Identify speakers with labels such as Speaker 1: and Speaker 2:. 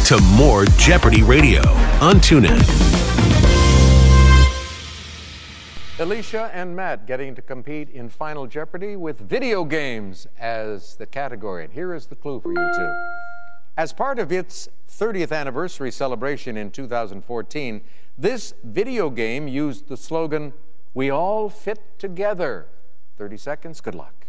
Speaker 1: to more Jeopardy Radio on TuneIn.
Speaker 2: Alicia and Matt getting to compete in Final Jeopardy with video games as the category. And here is the clue for you two. As part of its 30th anniversary celebration in 2014, this video game used the slogan, "We all fit together." 30 seconds, good luck.